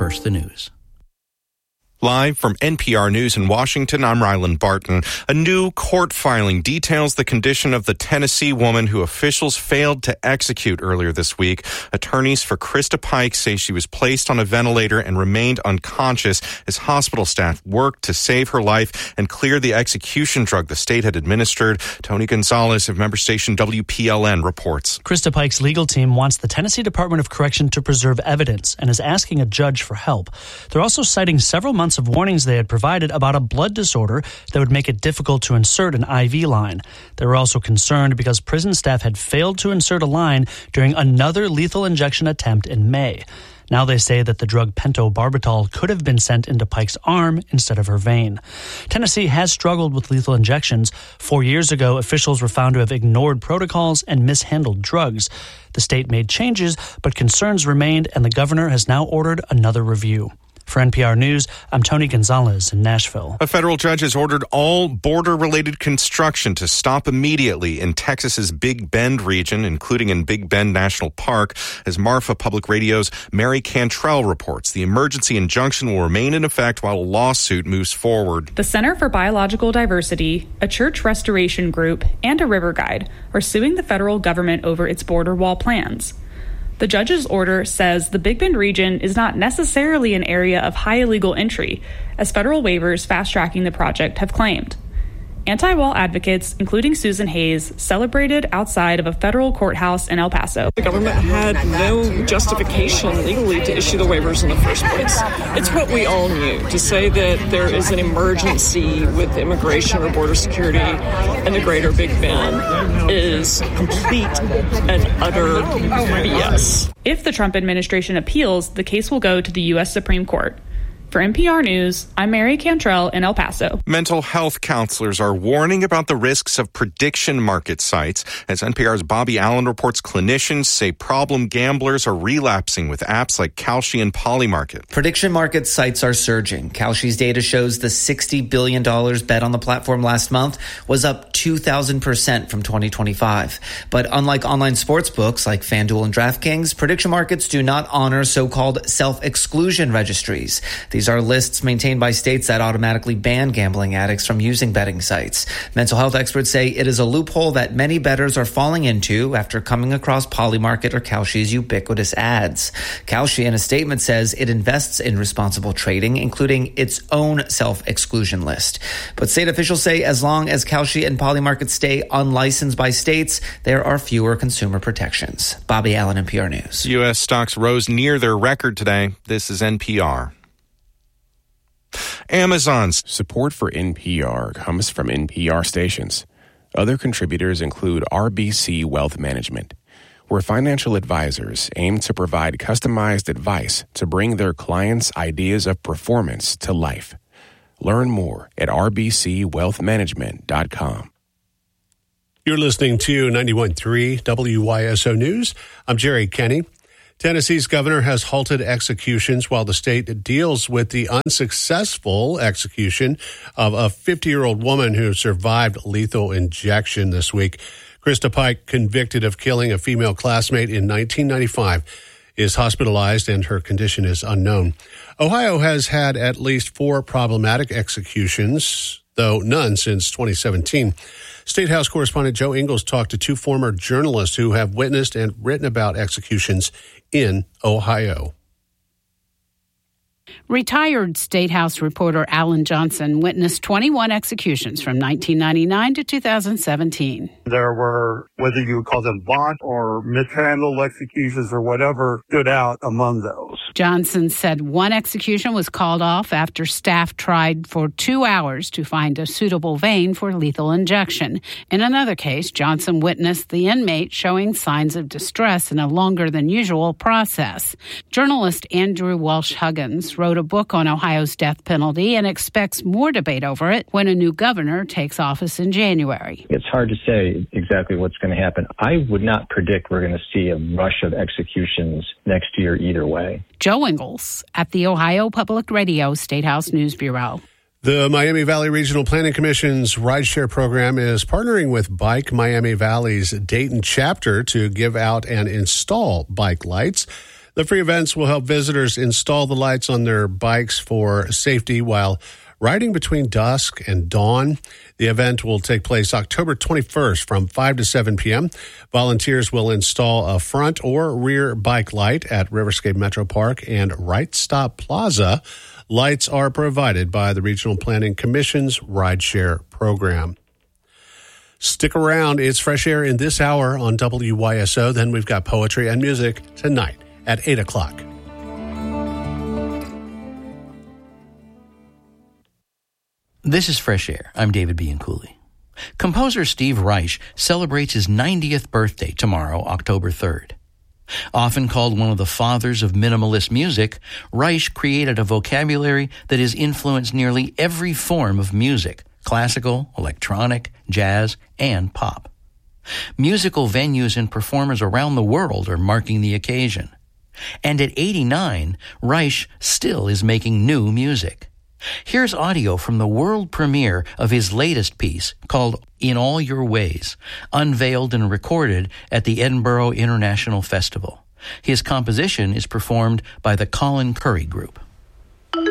First the News. Live from NPR News in Washington, I'm Ryland Barton. A new court filing details the condition of the Tennessee woman who officials failed to execute earlier this week. Attorneys for Krista Pike say she was placed on a ventilator and remained unconscious as hospital staff worked to save her life and clear the execution drug the state had administered. Tony Gonzalez of member station WPLN reports. Krista Pike's legal team wants the Tennessee Department of Correction to preserve evidence and is asking a judge for help. They're also citing several months of warnings they had provided about a blood disorder that would make it difficult to insert an IV line. They were also concerned because prison staff had failed to insert a line during another lethal injection attempt in May. Now they say that the drug pentobarbital could have been sent into Pike's arm instead of her vein. Tennessee has struggled with lethal injections. 4 years ago, officials were found to have ignored protocols and mishandled drugs. The state made changes, but concerns remained, and the governor has now ordered another review. For NPR News, I'm Tony Gonzalez in Nashville. A federal judge has ordered all border-related construction to stop immediately in Texas's Big Bend region, including in Big Bend National Park. As Marfa Public Radio's Mary Cantrell reports, the emergency injunction will remain in effect while a lawsuit moves forward. The Center for Biological Diversity, a church restoration group, and a river guide are suing the federal government over its border wall plans. The judge's order says the Big Bend region is not necessarily an area of high illegal entry, as federal waivers fast-tracking the project have claimed. Anti-wall advocates, including Susan Hayes, celebrated outside of a federal courthouse in El Paso. The government had no justification legally to issue the waivers in the first place. It's what we all knew. To say that there is an emergency with immigration or border security in the greater Big Bend is complete and utter BS. If the Trump administration appeals, the case will go to the U.S. Supreme Court. For NPR News, I'm Mary Cantrell in El Paso. Mental health counselors are warning about the risks of prediction market sites. As NPR's Bobby Allen reports, clinicians say problem gamblers are relapsing with apps like Kalshi and Polymarket. Prediction market sites are surging. Kalshi's data shows the $60 billion bet on the platform last month was up 2,000% from 2025. But unlike online sports books like FanDuel and DraftKings, prediction markets do not honor so-called self-exclusion registries. These are lists maintained by states that automatically ban gambling addicts from using betting sites. Mental health experts say it is a loophole that many bettors are falling into after coming across Polymarket or Kalshi's ubiquitous ads. Kalshi in a statement says it invests in responsible trading, including its own self-exclusion list. But state officials say as long as Kalshi and Polymarket stay unlicensed by states, there are fewer consumer protections. Bobby Allen, NPR News. U.S. stocks rose near their record today. This is NPR. Amazon's support for NPR comes from NPR stations. Other contributors include RBC Wealth Management, where financial advisors aim to provide customized advice to bring their clients' ideas of performance to life. Learn more at rbcwealthmanagement.com. You're listening to 91.3 WYSO News. I'm Jerry Kenny. Tennessee's governor has halted executions while the state deals with the unsuccessful execution of a 50-year-old woman who survived lethal injection this week. Krista Pike, convicted of killing a female classmate in 1995, is hospitalized and her condition is unknown. Ohio has had at least 4 problematic executions, though none since 2017. State House correspondent Joe Ingles talked to 2 former journalists who have witnessed and written about executions in Ohio. Retired State House reporter Alan Johnson witnessed 21 executions from 1999 to 2017. There were, whether you would call them botched or mishandled executions or whatever, stood out among those. Johnson said one execution was called off after staff tried for 2 hours to find a suitable vein for lethal injection. In another case, Johnson witnessed the inmate showing signs of distress in a longer than usual process. Journalist Andrew Walsh-Huggins wrote a book on Ohio's death penalty and expects more debate over it when a new governor takes office in January. It's hard to say exactly what's going to happen. I would not predict we're going to see a rush of executions next year either way. Joe Ingles at the Ohio Public Radio State House News Bureau. The Miami Valley Regional Planning Commission's rideshare program is partnering with Bike Miami Valley's Dayton chapter to give out and install bike lights. The free events will help visitors install the lights on their bikes for safety while riding between dusk and dawn. The event will take place October 21st from 5 to 7 p.m. Volunteers will install a front or rear bike light at Riverscape Metro Park and Right Stop Plaza. Lights are provided by the Regional Planning Commission's Rideshare program. Stick around. It's Fresh Air in this hour on WYSO. Then we've got poetry and music tonight at 8 o'clock. This is Fresh Air. I'm David Bianculli. Composer Steve Reich celebrates his 90th birthday tomorrow, October 3rd. Often called one of the fathers of minimalist music, Reich created a vocabulary that has influenced nearly every form of music: classical, electronic, jazz, and pop. Musical venues and performers around the world are marking the occasion. And at 89, Reich still is making new music. Here's audio from the world premiere of his latest piece called In All Your Ways, unveiled and recorded at the Edinburgh International Festival. His composition is performed by the Colin Currie Group.